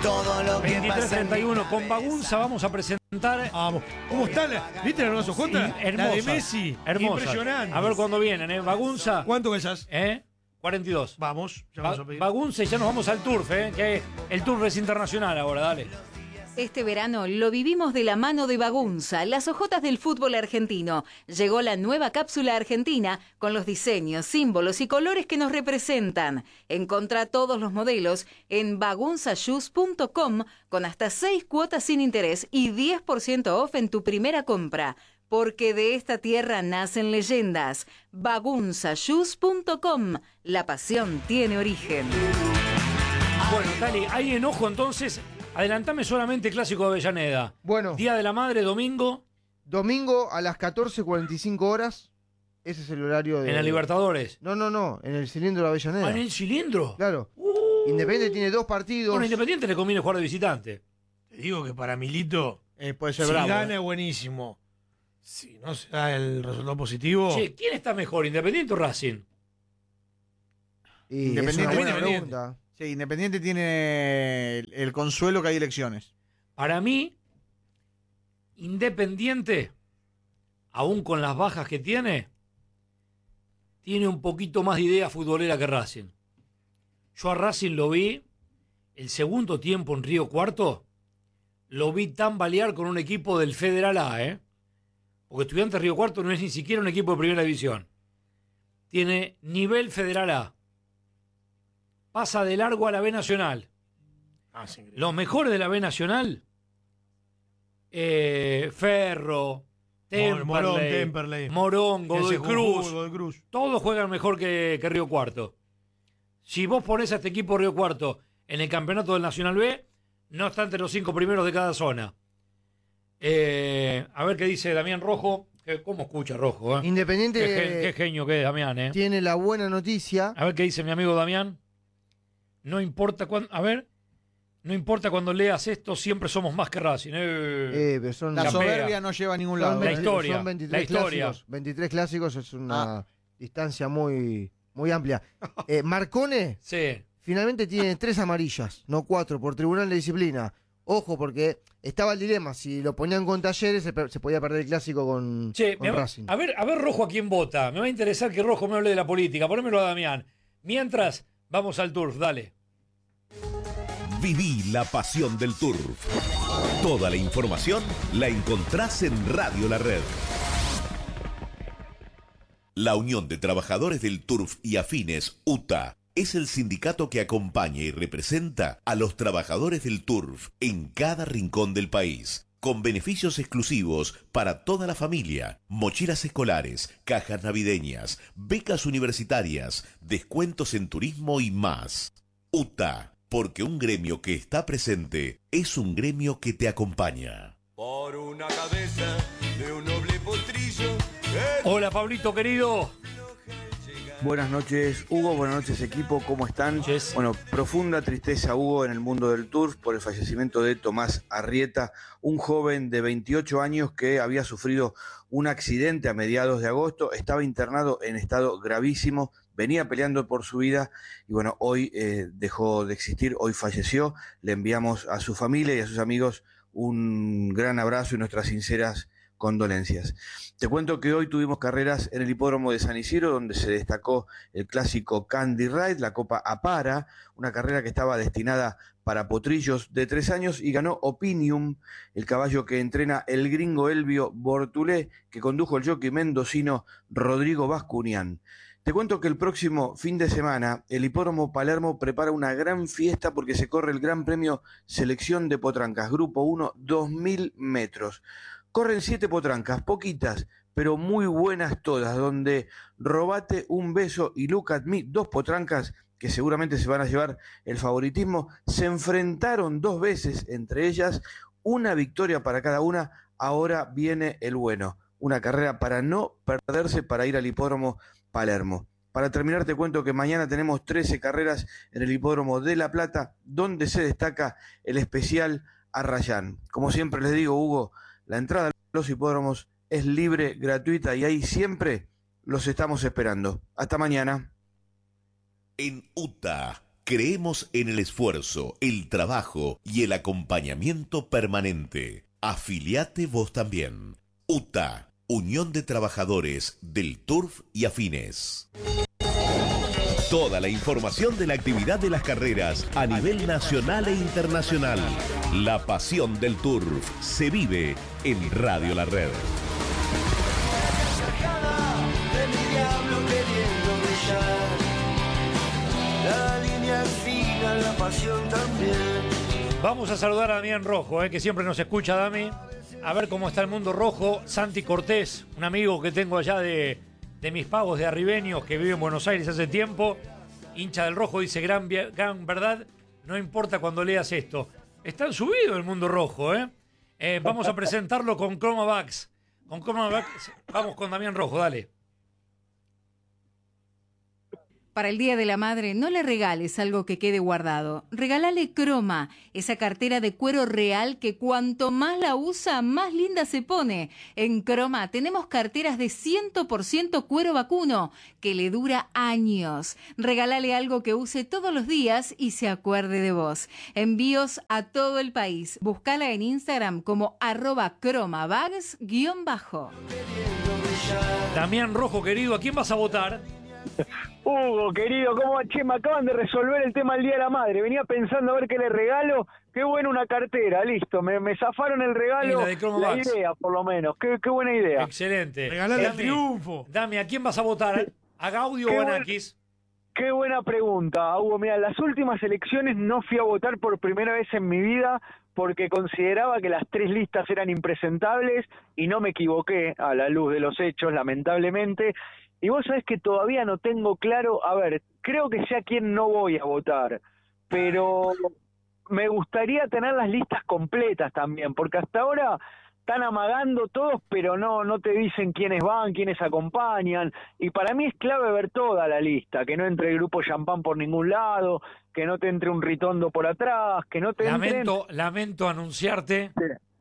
todo lo que pasa en 23:31 con Bagunza vamos a presentar. Vamos. ¿Cómo está? ¿Viste la nueva Sojota? Hermosa, La de Messi. hermosa. Impresionante. A ver cuándo vienen, Bagunza. ¿Cuánto pesas? 42. Vamos, ya vamos a pedir. Bagunza y ya nos vamos al Turf, que el Turf es internacional ahora, dale. Este verano lo vivimos de la mano de Bagunza, las hojotas del fútbol argentino. Llegó la nueva cápsula argentina con los diseños, símbolos y colores que nos representan. Encontrá todos los modelos en bagunzashoes.com con hasta 6 cuotas sin interés y 10% off en tu primera compra. Porque de esta tierra nacen leyendas. bagunzashoes.com. La pasión tiene origen. Bueno, Tali, hay enojo entonces. Adelantame solamente Clásico de Avellaneda. Bueno. Día de la Madre, domingo. Domingo a las 14:45 horas. Ese es el horario de... En la Libertadores. No, en el cilindro de Avellaneda. ¿En el cilindro? Claro. Independiente tiene 2 partidos. Bueno, Independiente le conviene jugar de visitante. Te digo que para Milito, puede ser si bravo. gana es buenísimo. Si no se da el resultado positivo... Che, ¿quién está mejor, Independiente o Racing? Y Independiente. es una buena Independiente. pregunta. Sí, Independiente tiene el consuelo que hay elecciones. Para mí, Independiente, aún con las bajas que tiene un poquito más de idea futbolera que Racing. Yo a Racing lo vi el segundo tiempo en Río Cuarto, lo vi tambalear con un equipo del Federal A, porque Estudiantes Río Cuarto no es ni siquiera un equipo de primera división. Tiene nivel Federal A. Pasa de largo a la B Nacional. sí, increíble. Los mejores de la B Nacional, Ferro, Temperley. Morón, Godoy Ese Cruz, Godoy Cruz. todos juegan mejor que Río Cuarto. Si vos ponés a este equipo Río Cuarto en el campeonato del Nacional B, no está entre los 5 primeros de cada zona. A ver qué dice Damián Rojo. ¿Cómo escucha Rojo? Independiente Qué genio que es Damián. tiene la buena noticia. A ver qué dice mi amigo Damián. No importa cuando leas esto, siempre somos más que Racing. Pero son La La soberbia pega. no lleva a ningún son lado. La 20 historia, son 23 la historia. clásicos. 23 clásicos es una distancia muy, muy amplia. Marcone Sí. finalmente tiene 3 amarillas, no 4, por tribunal de disciplina. Ojo, porque estaba el dilema. Si lo ponían con Talleres, se podía perder el clásico con Racing. A ver Rojo a quién vota. Me va a interesar que Rojo me hable de la política. Ponémelo a Damián. Mientras, vamos al Turf, dale. Viví la pasión del Turf. Toda la información la encontrás en Radio La Red. La Unión de Trabajadores del Turf y Afines, UTA, es el sindicato que acompaña y representa a los trabajadores del Turf en cada rincón del país, con beneficios exclusivos para toda la familia, mochilas escolares, cajas navideñas, becas universitarias, descuentos en turismo y más. UTA, porque un gremio que está presente es un gremio que te acompaña. Por una cabeza de un noble potrillo. Hola, Pablito, querido. Buenas noches, Hugo. Buenas noches, equipo. ¿Cómo están? Noches. Bueno, profunda tristeza, Hugo, en el mundo del turf por el fallecimiento de Tomás Arrieta, un joven de 28 años que había sufrido un accidente a mediados de agosto, estaba internado en estado gravísimo, venía peleando por su vida y bueno, hoy dejó de existir, hoy falleció. Le enviamos a su familia y a sus amigos un gran abrazo y nuestras sinceras condolencias. Te cuento que hoy tuvimos carreras en el hipódromo de San Isidro, donde se destacó el clásico Candy Ride, la Copa Apara, una carrera que estaba destinada para potrillos de 3 años y ganó Opinium, el caballo que entrena el gringo Elvio Bortulé, que condujo el jockey mendocino Rodrigo Bascunian. Te cuento que el próximo fin de semana el hipódromo Palermo prepara una gran fiesta porque se corre el Gran Premio Selección de Potrancas, Grupo 1, 2000 metros. Corren 7 potrancas, poquitas, pero muy buenas todas, donde Robate, Un Beso y Look at Me, 2 potrancas que seguramente se van a llevar el favoritismo, se enfrentaron 2 veces entre ellas, una victoria para cada una. Ahora viene el bueno, una carrera para no perderse, para ir al hipódromo Palermo. Para terminar te cuento que mañana tenemos 13 carreras en el hipódromo de La Plata, donde se destaca el especial Arrayán. Como siempre les digo, Hugo, la entrada a los hipódromos es libre, gratuita y ahí siempre los estamos esperando. Hasta mañana. En UTA Creemos en el esfuerzo, el trabajo y el acompañamiento permanente. Afiliate vos también. UTA, Unión de Trabajadores del Turf y Afines. Toda la información de la actividad de las carreras a nivel nacional e internacional. La pasión del Turf se vive en Radio La Red. De mi diablo queriendo brillar. La línea fina, la pasión también. Vamos a saludar a Damián Rojo, que siempre nos escucha, Dami. A ver cómo está el mundo rojo. Santi Cortés, un amigo que tengo allá de mis pagos de Arribeños, que vive en Buenos Aires hace tiempo. Hincha del Rojo, dice, gran verdad, no importa cuando leas esto. Está subido el mundo rojo, Vamos a presentarlo con Chromavax. Con Chromavax, vamos con Damián Rojo, dale. Para el Día de la Madre, no le regales algo que quede guardado. Regálale Croma, esa cartera de cuero real que cuanto más la usa, más linda se pone. En Croma tenemos carteras de 100% cuero vacuno, que le dura años. Regálale algo que use todos los días y se acuerde de vos. Envíos a todo el país. Búscala en Instagram como @cromavax_. Damián Rojo, querido, ¿a quién vas a votar? Hugo, querido, ¿cómo va? Che, me acaban de resolver el tema del Día de la Madre. Venía pensando a ver qué le regalo. Qué bueno, una cartera, listo. Me zafaron el regalo, la idea, por lo menos. Qué buena idea. Excelente. Regalale el triunfo. Dami, ¿a quién vas a votar? ¿A Gaudio o a Nakis? Qué buena pregunta, Hugo. Mira, las últimas elecciones no fui a votar por primera vez en mi vida porque consideraba que las 3 listas eran impresentables y no me equivoqué a la luz de los hechos, lamentablemente. Y vos sabés que todavía no tengo claro, a ver, creo que sé a quién no voy a votar, pero me gustaría tener las listas completas también, porque hasta ahora están amagando todos, pero no te dicen quiénes van, quiénes acompañan, y para mí es clave ver toda la lista, que no entre el grupo Champán por ningún lado, que no te entre un Ritondo por atrás, que no te Lamento anunciarte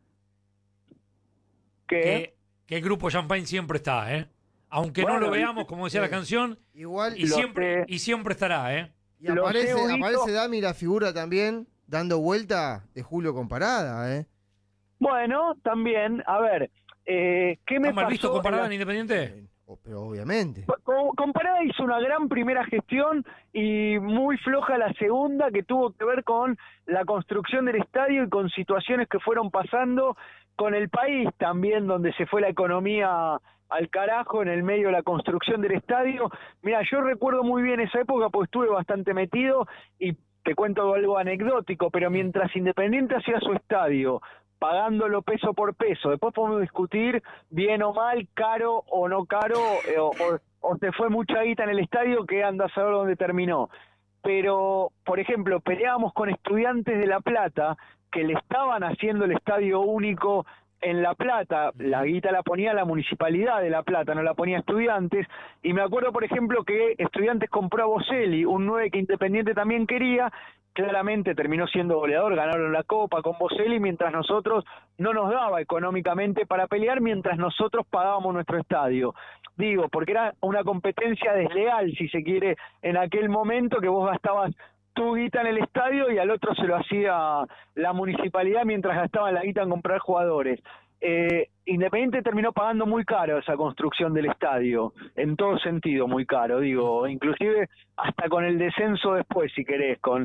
que el grupo Champagne siempre está, aunque bueno, no lo veamos, como decía la canción, igual y siempre estará, Y aparece Dami la figura también, dando vuelta de Julio Comparada, Bueno, también, a ver, ¿qué me pasó? ¿Mal visto Comparada en Independiente? Pero obviamente. Comparada hizo una gran primera gestión y muy floja la segunda, que tuvo que ver con la construcción del estadio y con situaciones que fueron pasando con el país también, donde se fue la economía al carajo en el medio de la construcción del estadio. Mira, yo recuerdo muy bien esa época porque estuve bastante metido y te cuento algo anecdótico, pero mientras Independiente hacía su estadio, pagándolo peso por peso, después podemos discutir bien o mal, caro o no caro, o se fue mucha guita en el estadio que anda a saber dónde terminó. Pero, por ejemplo, peleábamos con Estudiantes de La Plata, que le estaban haciendo el estadio único en La Plata, la guita la ponía la Municipalidad de La Plata, no la ponía Estudiantes, y me acuerdo, por ejemplo, que Estudiantes compró a Boselli, un 9 que Independiente también quería, claramente terminó siendo goleador, ganaron la Copa con Boselli, mientras nosotros no nos daba económicamente para pelear, mientras nosotros pagábamos nuestro estadio. Digo, porque era una competencia desleal, si se quiere, en aquel momento que vos gastabas tu guita en el estadio y al otro se lo hacía la municipalidad mientras gastaban la guita en comprar jugadores. Independiente terminó pagando muy caro esa construcción del estadio, en todo sentido muy caro, digo, inclusive hasta con el descenso después, si querés, con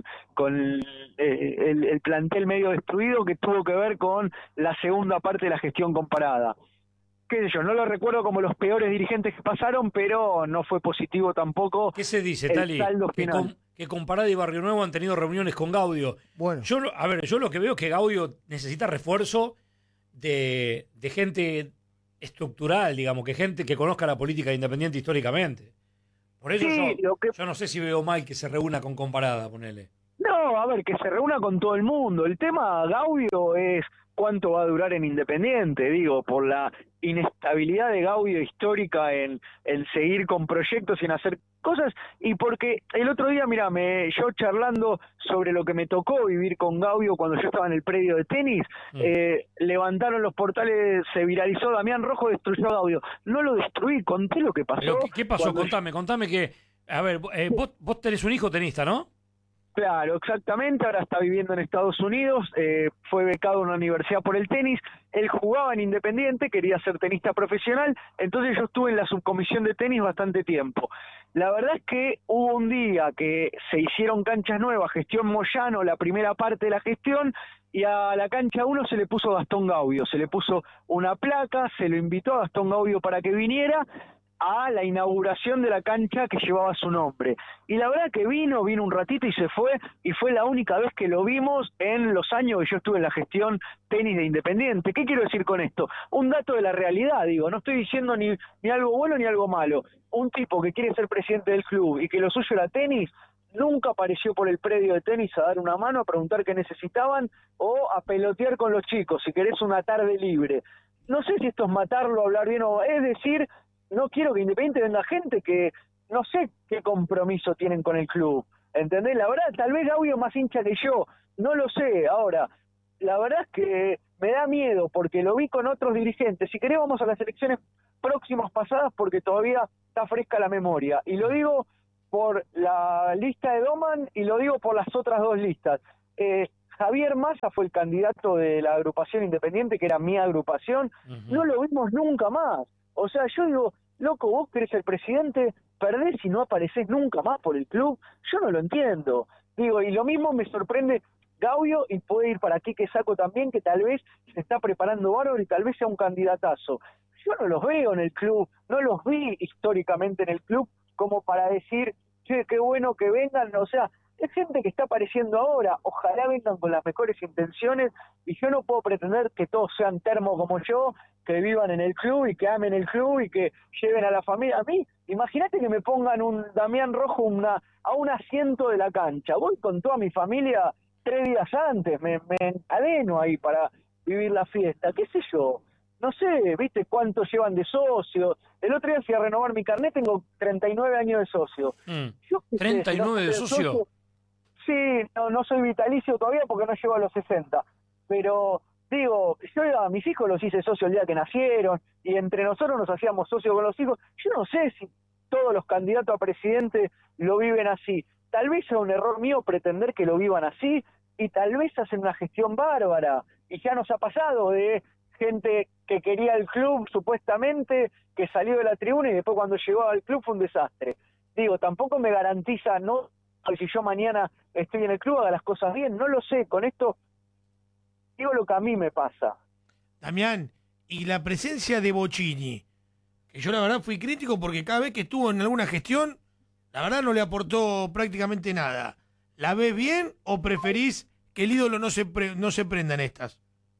el plantel medio destruido que tuvo que ver con la segunda parte de la gestión Comparada. Qué sé yo, no lo recuerdo como los peores dirigentes que pasaron, pero no fue positivo tampoco. ¿Qué se dice, Tali? Que Comparada y Barrio Nuevo han tenido reuniones con Gaudio. Bueno. Yo lo que veo es que Gaudio necesita refuerzo de gente estructural, digamos, que gente que conozca la política de Independiente históricamente. Por eso sí, yo no sé si veo mal que se reúna con Comparada, ponele. No, a ver, que se reúna con todo el mundo. El tema Gaudio es cuánto va a durar en Independiente, digo, por la inestabilidad de Gaudio histórica en seguir con proyectos y en hacer cosas, y porque el otro día, mira, yo charlando sobre lo que me tocó vivir con Gaudio cuando yo estaba en el predio de tenis, levantaron los portales, se viralizó, Damián Rojo destruyó a Gaudio. No lo destruí, conté lo que pasó. ¿Qué pasó? Contame que, a ver, vos tenés un hijo tenista, ¿no? Claro, exactamente. Ahora está viviendo en Estados Unidos, fue becado en una universidad por el tenis. Él jugaba en Independiente, quería ser tenista profesional, entonces yo estuve en la subcomisión de tenis bastante tiempo. La verdad es que hubo un día que se hicieron canchas nuevas, gestión Moyano, la primera parte de la gestión, y a la cancha 1 se le puso Gastón Gaudio, se le puso una placa, se lo invitó a Gastón Gaudio para que viniera a la inauguración de la cancha que llevaba su nombre. Y la verdad que vino un ratito y se fue, y fue la única vez que lo vimos en los años que yo estuve en la gestión tenis de Independiente. ¿Qué quiero decir con esto? Un dato de la realidad, digo, no estoy diciendo ni algo bueno ni algo malo. Un tipo que quiere ser presidente del club y que lo suyo era tenis, nunca apareció por el predio de tenis a dar una mano, a preguntar qué necesitaban o a pelotear con los chicos, si querés una tarde libre. No sé si esto es matarlo, hablar bien o... Es decir, no quiero que Independiente venga gente que no sé qué compromiso tienen con el club, ¿entendés? La verdad, tal vez Gaudio más hincha que yo, no lo sé. Ahora, la verdad es que me da miedo porque lo vi con otros dirigentes. Si querés vamos a las elecciones próximas pasadas porque todavía está fresca la memoria. Y lo digo por la lista de Doman y lo digo por las otras dos listas. Javier Massa fue el candidato de la agrupación Independiente, que era mi agrupación. No lo vimos nunca más. O sea, yo digo, loco, vos querés ser presidente, perdés y no aparecés nunca más por el club. Yo no lo entiendo. Digo, y lo mismo me sorprende Gaudio, y puede ir para Quique Sacco también, que tal vez se está preparando bárbaro y tal vez sea un candidatazo. Yo no los veo en el club, no los vi históricamente en el club como para decir, che, qué bueno que vengan. O sea, es gente que está apareciendo ahora, ojalá vengan con las mejores intenciones, y yo no puedo pretender que todos sean termos como yo, que vivan en el club y que amen el club y que lleven a la familia. A mí, imagínate que me pongan un Damián Rojo a un asiento de la cancha, voy con toda mi familia 3 días antes, me encadeno ahí para vivir la fiesta, qué sé yo. No sé, ¿viste cuánto llevan de socio? El otro día fui a renovar mi carnet, tengo 39 años de socio. Yo, ¿39 no, de socio? Sí, no soy vitalicio todavía porque no llego a los 60. Pero, digo, yo a mis hijos los hice socio el día que nacieron, y entre nosotros nos hacíamos socios con los hijos. Yo no sé si todos los candidatos a presidente lo viven así. Tal vez sea un error mío pretender que lo vivan así, y tal vez hacen una gestión bárbara. Y ya nos ha pasado de gente que quería el club supuestamente, que salió de la tribuna y después cuando llegó al club fue un desastre. Digo, tampoco me garantiza, no, que si yo mañana estoy en el club haga las cosas bien, no lo sé. Con esto digo lo que a mí me pasa. Damián, y la presencia de Bocini, que yo la verdad fui crítico porque cada vez que estuvo en alguna gestión, la verdad no le aportó prácticamente nada. ¿La ves bien o preferís que el ídolo no se prenda en estas?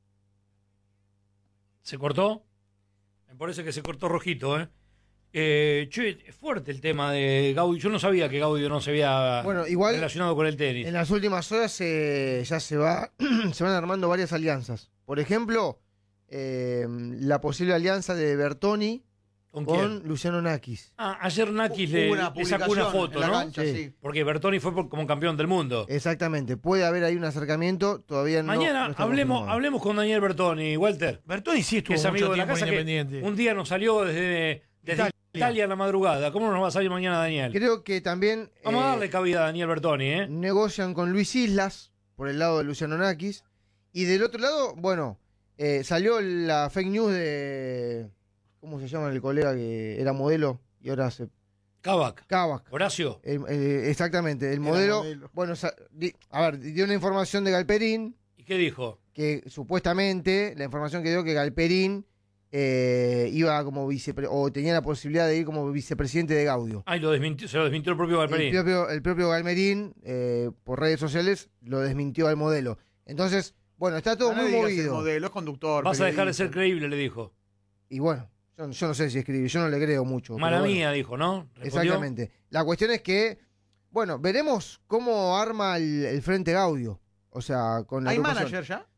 ¿Se cortó? Me parece que se cortó rojito, Che, es fuerte el tema de Gaudio. Yo no sabía que Gaudio no se había relacionado con el tenis. En las últimas horas ya se van armando varias alianzas. Por ejemplo, la posible alianza de Bertoni con Luciano Nakis. Ayer Nakis le sacó una foto, ¿no? Cancha, sí. Porque Bertoni fue como campeón del mundo. Exactamente. Puede haber ahí un acercamiento, todavía Mañana hablemos con Daniel Bertoni, Walter. Bertoni sí estuvo que es amigo de la casa, Independiente. Que un día nos salió desde Italia a la madrugada. ¿Cómo nos va a salir mañana Daniel? Creo que también... Vamos a darle cabida a Daniel Bertoni, Negocian con Luis Islas, por el lado de Luciano Nakis. Y del otro lado, bueno, salió la fake news de... ¿Cómo se llama el colega que era modelo y ahora se... Kavak. Horacio. Exactamente, el modelo. Bueno, dio una información de Galperín. ¿Y qué dijo? Que supuestamente, la información que dio que Galperín iba como o tenía la posibilidad de ir como vicepresidente de Gaudio. Se lo desmintió el propio Galperín. El propio Galperín, por redes sociales, lo desmintió al modelo. Entonces, bueno, está todo muy movido. El modelo es conductor. Vas a dejar de ser creíble, le dijo. Y bueno, yo no sé si escribe, yo no le creo mucho. Mala mía, dijo, ¿no? ¿Respondió? Exactamente. La cuestión es que, bueno, veremos cómo arma el Frente Gaudio. O sea, con la ¿Hay agrupación. manager ya?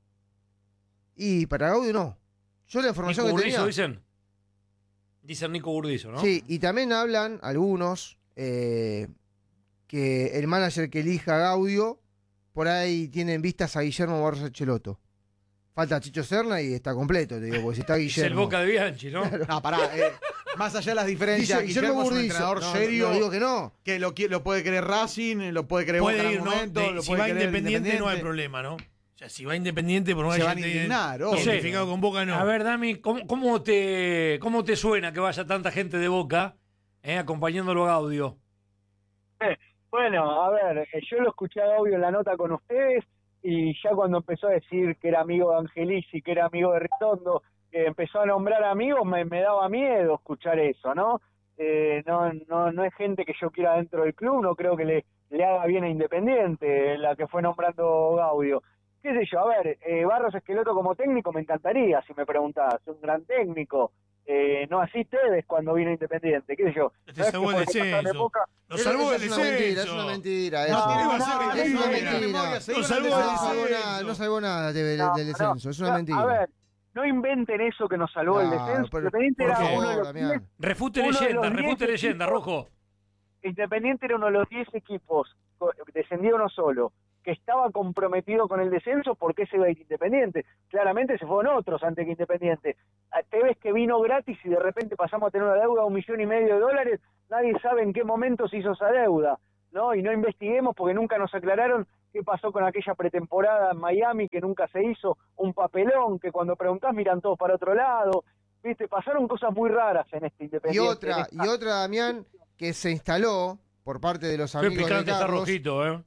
Y para Gaudio no. Yo la información Nico que Burdizo, tenía... Dicen Nico Burdizo, ¿no? Sí, y también hablan algunos que el manager que elija Gaudio, por ahí tienen vistas a Guillermo Barros Echeloto. Falta Chicho Serna y está completo, te digo, porque si está Guillermo... Es el Boca de Bianchi, ¿no? Claro. No, pará. Más allá de las diferencias, Guillermo es un entrenador serio. No digo que no. Que lo puede querer Racing, lo puede querer Boca en Puede ir, algún ¿no? momento, lo Si puede va querer Independiente no hay problema, ¿no? O sea, si va Independiente, por más Se que van ya a esté indignar, obvio. identificado con Boca, no. A ver, Dami, ¿cómo te suena que vaya tanta gente de Boca acompañándolo a Gaudio? Bueno, a ver, yo lo escuché a Gaudio en la nota con ustedes y ya cuando empezó a decir que era amigo de Angelici, que era amigo de Ritondo, que empezó a nombrar amigos, me daba miedo escuchar eso, ¿no? No es gente que yo quiera dentro del club, no creo que le haga bien a Independiente, la que fue nombrando Gaudio. Qué sé yo, a ver, Barros Esqueloto como técnico me encantaría, si me preguntás, es un gran técnico. No así Tevez cuando vino Independiente, qué sé yo. Te salvó el descenso. Lo salvó el descenso. Es una mentira. No, Es una mentira. Lo salvó el descenso. No salvó nada del descenso. Es una mentira. A ver, no inventen eso que nos salvó el descenso. Independiente era uno de los 10. Refute leyenda, Rojo. Independiente era uno de los 10 equipos, descendió uno solo, que estaba comprometido con el descenso. ¿Por qué se iba a ir Independiente? Claramente se fueron otros antes que Independiente. Te ves que vino gratis y de repente pasamos a tener una deuda de $1,5 millones, nadie sabe en qué momento se hizo esa deuda, ¿no? Y no investiguemos porque nunca nos aclararon qué pasó con aquella pretemporada en Miami que nunca se hizo, un papelón que cuando preguntás miran todos para otro lado, ¿viste? Pasaron cosas muy raras en este Independiente. Y otra, Damián, que se instaló por parte de los amigos de Carlos. Rojito,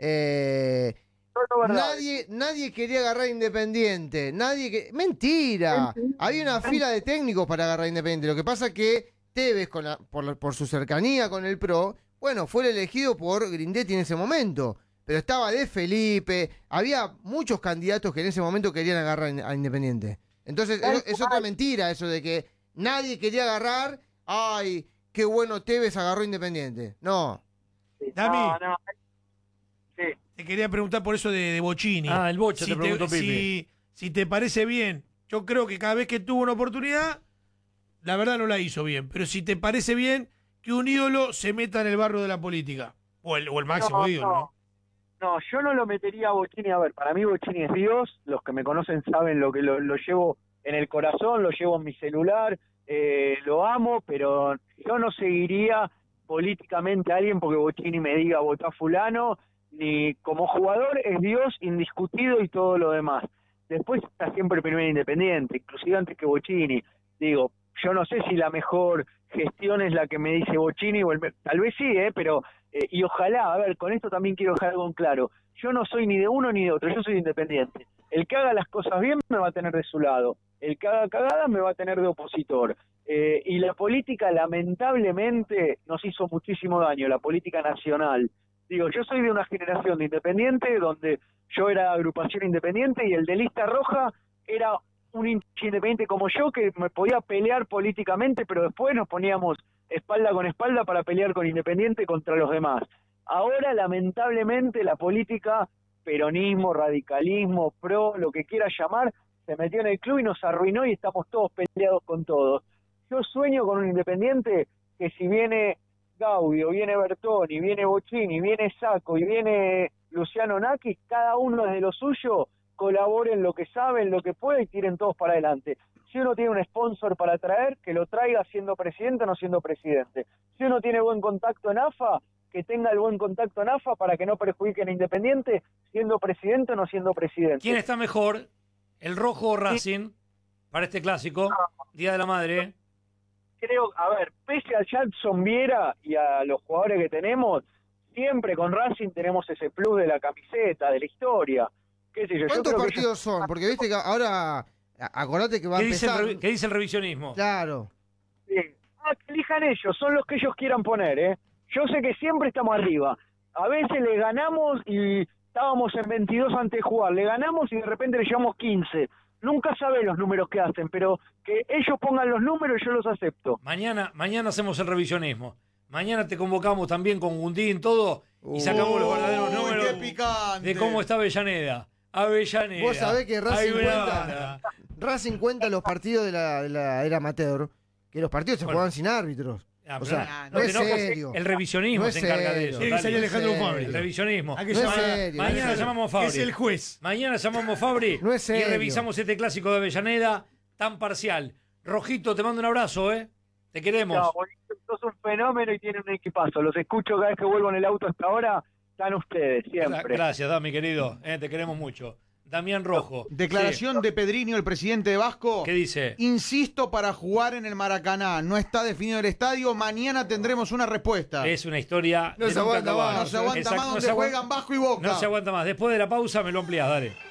Nadie quería agarrar Independiente. Mentira. Había una fila de técnicos para agarrar Independiente. Lo que pasa que Tevez, por su cercanía con el PRO, bueno, fue el elegido por Grindetti en ese momento. Pero estaba De Felipe. Había muchos candidatos que en ese momento querían agarrar a Independiente. Entonces, es otra mentira eso de que nadie quería agarrar. Ay, qué bueno Tevez agarró Independiente. No. Dami, Sí. te quería preguntar por eso de Bocini. El Bocha te preguntó Pipi. Si te parece bien, yo creo que cada vez que tuvo una oportunidad, la verdad no la hizo bien. Pero si te parece bien que un ídolo se meta en el barro de la política, o el máximo ídolo, ¿no? No, yo no lo metería a Bocini. A ver, para mí Bocini es Dios. Los que me conocen saben lo que lo llevo en el corazón, lo llevo en mi celular, lo amo, pero yo no seguiría políticamente a alguien porque Bocini me diga votá fulano, ni como jugador es Dios indiscutido y todo lo demás. Después está siempre primero Independiente, inclusive antes que Bocini. Digo, yo no sé si la mejor gestión es la que me dice Bocini, tal vez sí, pero y ojalá, a ver, con esto también quiero dejar algo en claro. Yo no soy ni de uno ni de otro, yo soy Independiente. El que haga las cosas bien me va a tener de su lado, el que haga cagada me va a tener de opositor. Y la política lamentablemente nos hizo muchísimo daño, la política nacional. Digo, yo soy de una generación de Independiente donde yo era agrupación independiente y el de lista roja era un independiente como yo que me podía pelear políticamente, pero después nos poníamos espalda con espalda para pelear con Independiente contra los demás. Ahora, lamentablemente, la política, peronismo, radicalismo, pro, lo que quiera llamar, se metió en el club y nos arruinó y estamos todos peleados con todos. Yo sueño con un Independiente que si viene Gaudio, viene Bertoni, viene Bocini, viene Sacco y viene Luciano Nakis, cada uno desde lo suyo colaboren lo que saben, lo que puede y tiren todos para adelante. Si uno tiene un sponsor para traer, que lo traiga siendo presidente o no siendo presidente. Si uno tiene buen contacto en AFA, que tenga el buen contacto en AFA para que no perjudiquen a Independiente siendo presidente o no siendo presidente. ¿Quién está mejor, el Rojo o Racing, para este clásico, Día de la Madre? Creo, a ver, pese a Jackson Viera y a los jugadores que tenemos, siempre con Racing tenemos ese plus de la camiseta, de la historia. ¿Qué sé yo? ¿Cuántos partidos son? Porque viste que ahora, acordate que va a empezar. ¿Qué dice el revisionismo? Claro. Sí. Que elijan ellos, son los que ellos quieran poner, Yo sé que siempre estamos arriba. A veces le ganamos y estábamos en 22 antes de jugar. Le ganamos y de repente le llevamos 15. Nunca saben los números que hacen, pero que ellos pongan los números yo los acepto. Mañana hacemos el revisionismo. Mañana te convocamos también con Gundín, todo, y sacamos los verdaderos números de cómo está Avellaneda. Vos sabés que Racing cuenta los partidos de la era amateur, que los partidos se juegan sin árbitros. O sea, no es serio. El revisionismo se encarga de eso. Tiene que salir Alejandro Fabri. El revisionismo. Mañana llamamos a Fabri. Es el juez. Mañana llamamos a Fabri No es serio. y revisamos este clásico de Avellaneda tan parcial. Rojito, te mando un abrazo, Te queremos. No, sos un fenómeno y tiene un equipazo. Los escucho cada vez que vuelvo en el auto hasta ahora. Están ustedes, siempre. Gracias, Dami, querido. Te queremos mucho. Damián Rojo. Declaración de Pedrinho, el presidente de Vasco. ¿Qué dice? Insisto para jugar en el Maracaná. No está definido el estadio. Mañana tendremos una respuesta. Es una historia No de se nunca aguanta acabar. más. No se aguanta más donde juegan Vasco y Boca. No se aguanta más. Después de la pausa me lo amplías, dale.